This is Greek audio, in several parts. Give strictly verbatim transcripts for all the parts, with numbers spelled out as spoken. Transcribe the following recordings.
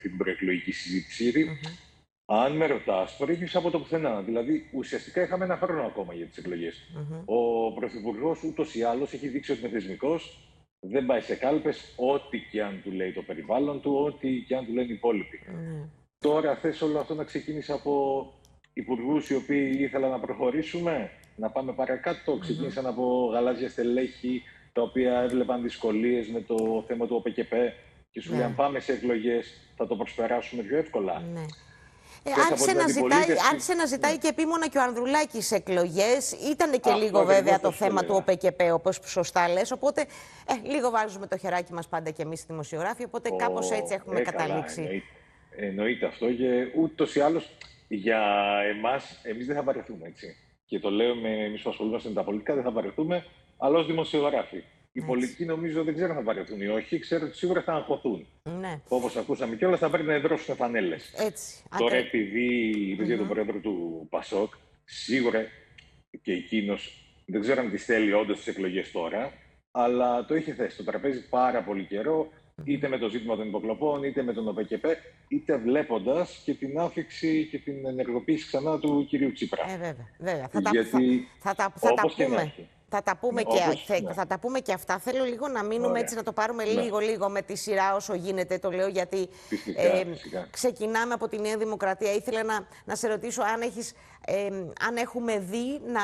την προεκλογική συζήτηση. Γιατί, Mm-hmm. αν με ρωτάς, προέκυψε από το πουθενά. Δηλαδή, ουσιαστικά είχαμε ένα χρόνο ακόμα για τις εκλογές. Mm-hmm. Ο Πρωθυπουργός ούτως ή άλλως έχει δείξει ότι είναι θεσμικός, δεν πάει σε κάλπες, ό,τι και αν του λέει το περιβάλλον του, ό,τι και αν του λένε οι υπόλοιποι. Mm-hmm. Τώρα θες όλο αυτό να ξεκίνησε από υπουργούς οι οποίοι ήθελαν να προχωρήσουμε, να πάμε παρακάτω. Mm-hmm. Ξεκίνησαν από γαλάζια στελέχη, τα οποία έβλεπαν δυσκολίες με το θέμα του ΟΠΕΚΕΠΕ και σου Ναι. λέει αν πάμε σε εκλογές θα το προσπεράσουμε πιο εύκολα. Ναι. Ε, Θες από άρχισε, την να ζητάει, αντιπολίτευση- άρχισε να ζητάει Ναι. και επίμονα και ο Ανδρουλάκης εκλογές. Ήτανε και Αυτό λίγο ακριβώς βέβαια θα το σου θέμα έλεγα. του ΟΠΕΚΕΠΕ, όπως σωστά λες. Οπότε ε, λίγο βάζουμε το χεράκι μας πάντα και εμείς οι δημοσιογράφοι. Οπότε Ο- κάπως έτσι έχουμε ε, καλά, καταλήξει. εννοείται, εννοείται αυτό και ούτως ή άλλως για εμάς, εμείς δεν θα βαρεθούμε, έτσι. Και το λέω με εμείς που ασχολούμαστε με τα πολιτικά, δεν θα βαρεθούμε, αλλά ως δημοσιογράφοι. Οι Έτσι. πολιτικοί νομίζω δεν ξέρω αν θα βαρεθούν ή όχι, ξέρω ότι σίγουρα θα αγχωθούν. Ναι, Όπως ακούσαμε κιόλας, θα πρέπει να εδρώσουν φανέλες. έτσι. Τώρα, Ακρι- επειδή είπες για τον πρόεδρο του Πασόκ, σίγουρα και εκείνος δεν ξέρω αν τις θέλει όντως τις εκλογές τώρα, αλλά το είχε θέσει στο τραπέζι πάρα πολύ καιρό, είτε με το ζήτημα των υποκλοπών, είτε με τον ΟΠΕΚΕΠΕ, είτε βλέποντας και την άφηξη και την ενεργοποίηση ξανά του κυρίου Τσίπρα. Ε, βέβαια, βέβαια. Θα τα, Γιατί θα, θα, τα- θα τα όπως και να πούμε. έχει. Θα τα, πούμε Ναι, και, όπως, θε- ναι. θα τα πούμε και αυτά. Θέλω λίγο να μείνουμε Ωραία. έτσι, να το πάρουμε Ναι. λίγο-λίγο με τη σειρά όσο γίνεται. Το λέω γιατί Φυσικά, φυσικά. ξεκινάμε από τη Νέα Δημοκρατία. Ήθελα να, να σε ρωτήσω αν, έχεις, ε, αν έχουμε δει να,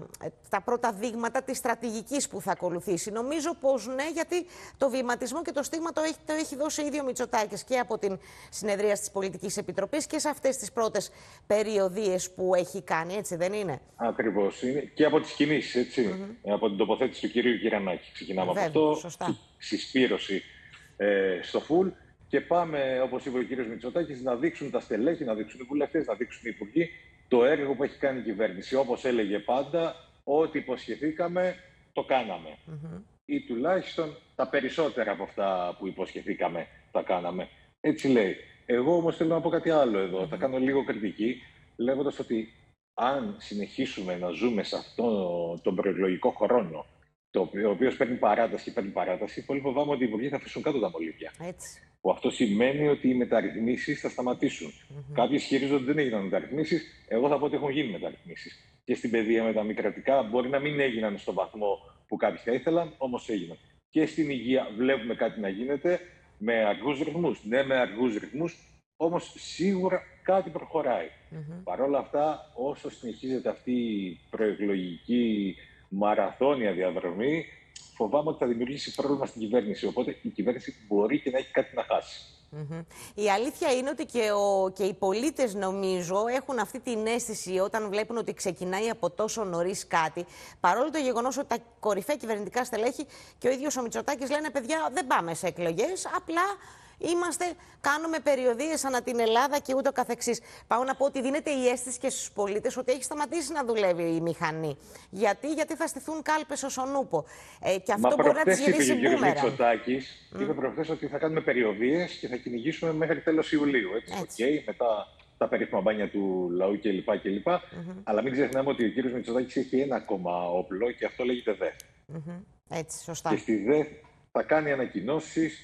τα πρώτα δείγματα της στρατηγικής που θα ακολουθήσει. Νομίζω πως ναι, γιατί το βηματισμό και το στίγμα το έχει, το έχει δώσει ήδη ο Μητσοτάκης και από την συνεδρία της Πολιτικής Επιτροπής και σε αυτές τις πρώτες περιοδίες που έχει κάνει, έτσι δεν είναι? Ακριβώς. Είναι και από τις κινήσεις, έτσι. Mm-hmm. Από την τοποθέτηση του κυρίου Κυρανάκη. Ξεκινάμε Βέβαια, από αυτό. σωστά. Συσπήρωση ε, στο φουλ. Και πάμε, όπως είπε ο κύριος Μητσοτάκης, να δείξουν τα στελέχη, να δείξουν οι βουλευτές, να δείξουν οι υπουργοί το έργο που έχει κάνει η κυβέρνηση. Όπως έλεγε πάντα, ό,τι υποσχεθήκαμε, το κάναμε. Mm-hmm. Ή τουλάχιστον τα περισσότερα από αυτά που υποσχεθήκαμε, τα κάναμε. Έτσι λέει. Εγώ όμως θέλω να πω κάτι άλλο εδώ. Mm-hmm. Θα κάνω λίγο κριτική, λέγοντας ότι αν συνεχίσουμε να ζούμε σε αυτόν τον προεκλογικό χρόνο, το οποίο, ο οποίος παίρνει παράταση και παίρνει παράταση, πολύ φοβάμαι ότι οι υπουργοί θα αφήσουν κάτω τα μολύβια. Έτσι. Που αυτό σημαίνει ότι οι μεταρρυθμίσεις θα σταματήσουν. Mm-hmm. Κάποιοι ισχυρίζονται ότι δεν έγιναν μεταρρυθμίσεις. Εγώ θα πω ότι έχουν γίνει μεταρρυθμίσεις. Και στην παιδεία με τα μη κρατικά μπορεί να μην έγιναν στον βαθμό που κάποιοι θα ήθελαν, όμως έγιναν. Και στην υγεία βλέπουμε κάτι να γίνεται με αργούς ρυθμούς. Ναι, με αργούς ρυθμούς, όμως σίγουρα κάτι προχωράει. Mm-hmm. Παρ' όλα αυτά, όσο συνεχίζεται αυτή η προεκλογική μαραθώνια διαδρομή, φοβάμαι ότι θα δημιουργήσει πρόβλημα στην κυβέρνηση. Οπότε η κυβέρνηση μπορεί και να έχει κάτι να χάσει. Mm-hmm. Η αλήθεια είναι ότι και, ο, και οι πολίτες, νομίζω, έχουν αυτή την αίσθηση όταν βλέπουν ότι ξεκινάει από τόσο νωρίς κάτι. Παρόλο το γεγονός ότι τα κορυφαία κυβερνητικά στελέχη και ο ίδιος ο Μητσοτάκης λένε: παιδιά, δεν πάμε σε εκλογές, απλά είμαστε, κάνουμε περιοδίες ανά την Ελλάδα και ούτω καθεξής. Πάω να πω ότι δίνεται η αίσθηση και στους πολίτες ότι έχει σταματήσει να δουλεύει η μηχανή. Γιατί, Γιατί θα στηθούν κάλπες ως ο νούπο. Ε, και αυτό Μα μπορεί να τις γυρίσει είπε ο κ. μπούμερανγκ. Μητσοτάκης, Mm. είπε προχθές ότι θα κάνουμε περιοδίες και θα κυνηγήσουμε μέχρι τέλος Ιουλίου. Έτσι, έτσι. Okay, μετά τα περίφημα μπάνια του λαού κλπ. κλπ. Mm-hmm. Αλλά μην ξεχνάμε ότι ο κ. Μητσοτάκης έχει ένα ακόμα όπλο και αυτό λέγεται ΔΕΘ. Mm-hmm. Έτσι, σωστά. Και στη ΔΕΘ θα κάνει ανακοινώσεις,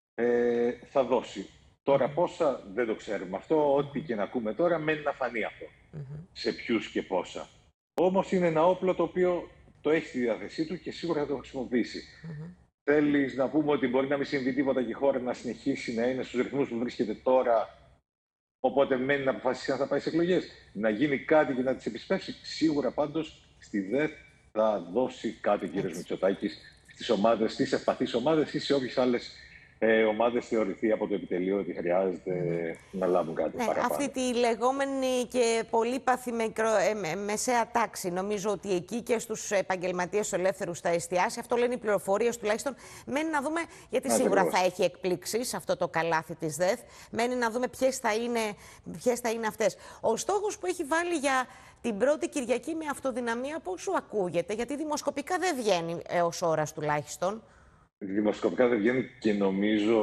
ε, θα δώσει. Τώρα πόσα δεν το ξέρουμε αυτό, ό,τι και να ακούμε τώρα μένει να φανεί αυτό. Mm-hmm. Σε ποιους και πόσα. Όμως είναι ένα όπλο το οποίο το έχει στη διάθεσή του και σίγουρα θα το χρησιμοποιήσει. Mm-hmm. Θέλεις να πούμε ότι μπορεί να μην συμβεί τίποτα και η χώρα να συνεχίσει να είναι στους ρυθμούς που βρίσκεται τώρα, οπότε μένει να αποφασίσει αν θα πάει σε εκλογές. Να γίνει κάτι και να τις επισπεύσει. Σίγουρα πάντως στη ΔΕΘ θα δώσει κάτι ο κ. Μητσοτάκης στις ομάδες, στις ευπαθείς ομάδες ή σε όποιες άλλες ε, ομάδες θεωρηθεί από το επιτελείο ότι χρειάζεται mm. να λάβουν κάτι ναι, παραπάνω. Αυτή τη λεγόμενη και πολύπαθη μικρο, ε, με, μεσαία τάξη, νομίζω ότι εκεί και στους επαγγελματίες ελεύθερους θα εστιάσει. Αυτό λένε οι πληροφορίες τουλάχιστον. Μένει να δούμε, γιατί σίγουρα θα έχει εκπλήξεις αυτό το καλάθι της ΔΕΘ. Μένει να δούμε ποιες θα είναι, ποιες θα είναι αυτές. Ο στόχος που έχει βάλει για την πρώτη Κυριακή με αυτοδυναμία, πώς σου ακούγεται? Γιατί δημοσκοπικά δεν βγαίνει έως ώρας τουλάχιστον. Δημοσκοπικά δεν βγαίνει και νομίζω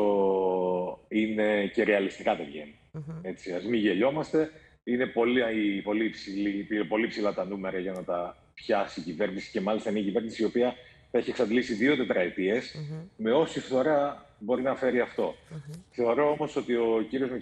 είναι και ρεαλιστικά δεν βγαίνει. Mm-hmm. Έτσι, ας μην γελιόμαστε. Είναι πολύ, πολύ, υψηλή, πολύ ψηλά τα νούμερα για να τα πιάσει η κυβέρνηση και μάλιστα είναι η κυβέρνηση η οποία θα έχει εξαντλήσει δύο τετραετίες mm-hmm. με όση φθορά μπορεί να φέρει αυτό. Mm-hmm. Θεωρώ όμως ότι ο κύριος